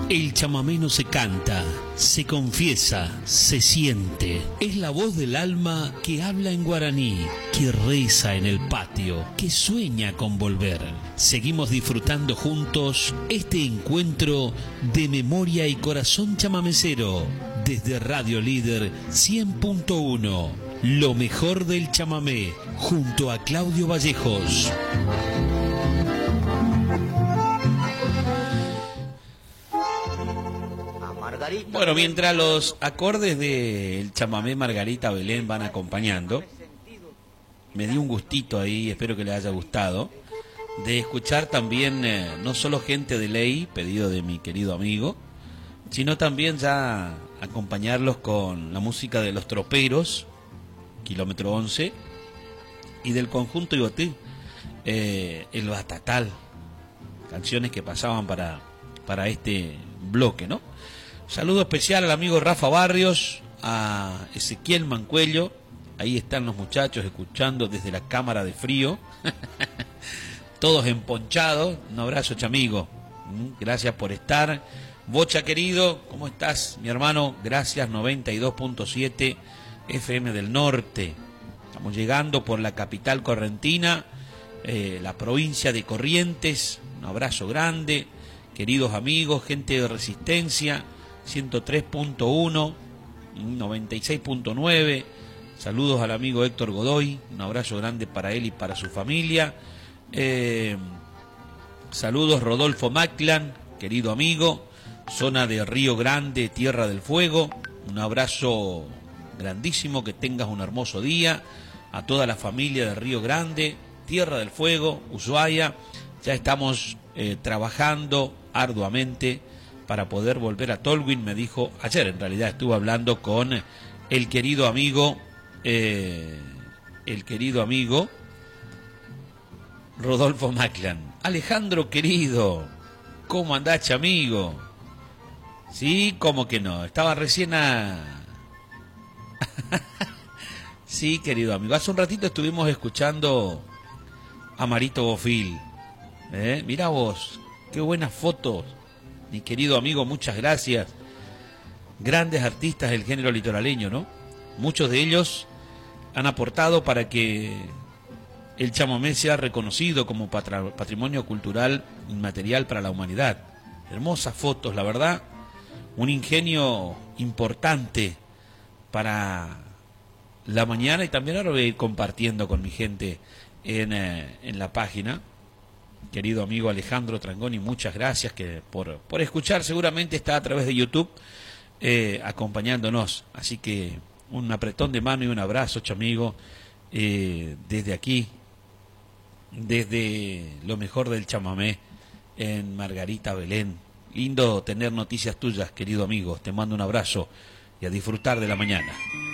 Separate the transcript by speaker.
Speaker 1: El chamamé no se canta, se confiesa, se siente. Es la voz del alma que habla en guaraní, que reza en el patio, que sueña con volver. Seguimos disfrutando juntos este encuentro de memoria y corazón chamamecero desde Radio Líder 100.1. Lo mejor del chamamé junto a Claudio Vallejos. Bueno, mientras los acordes del chamamé Margarita Belén van acompañando, me dio un gustito ahí, espero que les haya gustado, de escuchar también no solo Gente de Ley, pedido de mi querido amigo, sino también ya acompañarlos con la música de Los Troperos, Kilómetro 11, y del conjunto Igoté, El Batatal, canciones que pasaban para este bloque, ¿no? Saludo especial al amigo Rafa Barrios, a Ezequiel Mancuello, ahí están los muchachos escuchando desde la cámara de frío, todos emponchados. Un abrazo, chamigo, gracias por estar. Bocha querido, ¿cómo estás, mi hermano? Gracias, 92.7 FM del Norte. Estamos llegando por la capital correntina, la provincia de Corrientes. Un abrazo grande, queridos amigos, gente de Resistencia, 103.1, 96.9. Saludos al amigo Héctor Godoy, un abrazo grande para él y para su familia. Saludos Rodolfo Maclan, querido amigo, zona de Río Grande, Tierra del Fuego. Un abrazo grandísimo, que tengas un hermoso día. A toda la familia de Río Grande, Tierra del Fuego, Ushuaia. Ya estamos trabajando arduamente para poder volver a Tolwyn. Me dijo ayer, en realidad estuve hablando con el querido amigo Rodolfo Maclan. Alejandro querido, ¿cómo andás, chamigo? Sí, ¿cómo que no? Estaba recién Sí, querido amigo, hace un ratito estuvimos escuchando a Marito Bofil. Mirá vos, qué buenas fotos, mi querido amigo, muchas gracias. Grandes artistas del género litoraleño, ¿no? Muchos de ellos han aportado para que el chamamé sea reconocido como patrimonio cultural inmaterial para la humanidad. Hermosas fotos, la verdad, un ingenio importante para la mañana, y también ahora voy a ir compartiendo con mi gente en la página. Querido amigo Alejandro Trangoni, muchas gracias por escuchar. Seguramente está a través de YouTube acompañándonos. Así que un apretón de mano y un abrazo, chamigo, desde aquí, desde lo mejor del chamamé en Margarita Belén. Lindo tener noticias tuyas, querido amigo. Te mando un abrazo y a disfrutar de la mañana.